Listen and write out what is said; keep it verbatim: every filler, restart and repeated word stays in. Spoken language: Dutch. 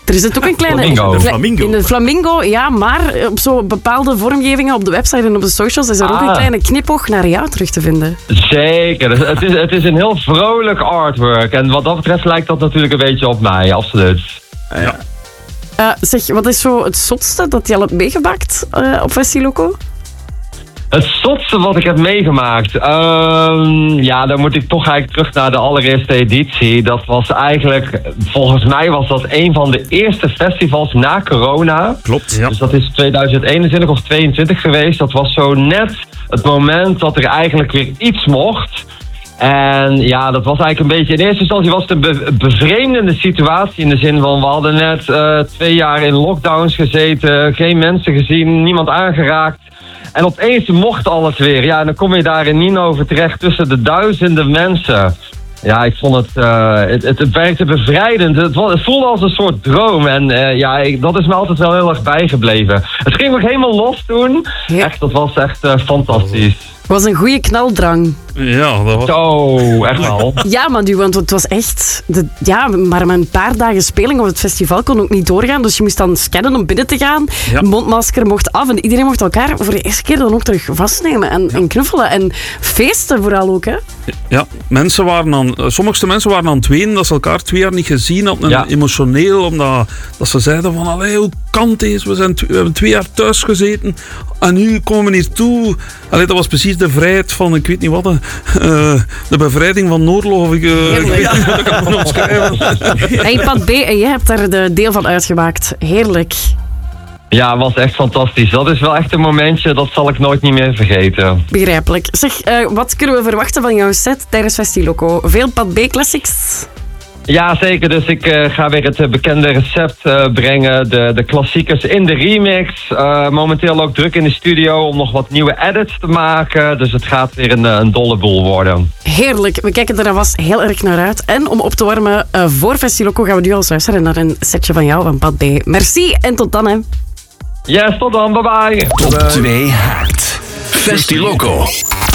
Er zit ook een kleine... Flamingo. In de Flamingo. In de flamingo, ja, maar op zo'n bepaalde vormgevingen op de website en op de socials is er ook Ah. een kleine knipoog naar jou terug te vinden. Zeker. Dus Het is, het is een heel vrolijk artwork. En wat dat betreft lijkt dat natuurlijk een beetje op mij, absoluut. Ja. Uh, zeg, wat is zo het zotste dat je al hebt meegemaakt uh, op Festiloco? Het zotste wat ik heb meegemaakt. Ehm, ja, dan moet ik toch eigenlijk terug naar de allereerste editie. Dat was eigenlijk, volgens mij was dat een van de eerste festivals na corona. Klopt, ja. Dus dat is tweeduizend eenentwintig of tweeëntwintig geweest. Dat was zo net het moment dat er eigenlijk weer iets mocht. En ja, dat was eigenlijk een beetje... In eerste instantie was het een be- bevreemdende situatie. In de zin van, we hadden net uh, twee jaar in lockdowns gezeten. Geen mensen gezien, niemand aangeraakt. En opeens mocht alles weer. Ja, en dan kom je daar in Ninove terecht tussen de duizenden mensen. Ja, ik vond het... Uh, het, het, het werkte bevrijdend. Het, was, het voelde als een soort droom. En uh, ja, ik, dat is me altijd wel heel erg bijgebleven. Het ging ook helemaal los toen. Ja. Echt, dat was echt uh, fantastisch. Het was een goede knaldrang. Ja, dat was... Zo, echt wel. Ja, maar want het was echt... De, ja, maar met een paar dagen speling op het festival kon ook niet doorgaan. Dus je moest dan scannen om binnen te gaan. Ja. Mondmasker mocht af en iedereen mocht elkaar voor de eerste keer dan ook terug vastnemen en, en knuffelen. En feesten vooral ook, hè. Ja, mensen waren aan, sommige mensen waren aan het wenen dat ze elkaar twee jaar niet gezien hadden. Ja. Emotioneel, omdat dat ze zeiden van, allee, hoe kan deze? We, zijn t- we hebben twee jaar thuis gezeten en nu komen we hier toe. Allee, dat was precies de vrijheid van, ik weet niet wat, uh, de bevrijding van Noorlog. Of ik, uh, ik weet niet wat ik kan omschrijven. Hey, Pat B, en jij hebt daar de deel van uitgemaakt. Heerlijk. Ja, was echt fantastisch. Dat is wel echt een momentje, dat zal ik nooit niet meer vergeten. Begrijpelijk. Zeg, uh, wat kunnen we verwachten van jouw set tijdens Festiloco? Veel Pat B classics? Ja, zeker. Dus ik uh, ga weer het uh, bekende recept uh, brengen. De, de klassiekers in de remix. Uh, momenteel ook druk in de studio om nog wat nieuwe edits te maken. Dus het gaat weer een, een dolle boel worden. Heerlijk. We kijken er alvast heel erg naar uit. En om op te warmen uh, voor Festiloco gaan we nu al luisteren naar een setje van jou, van Pat B. Merci en tot dan, hè. Yes, tot dan. Bye bye. Top twee haakt. Festiloco.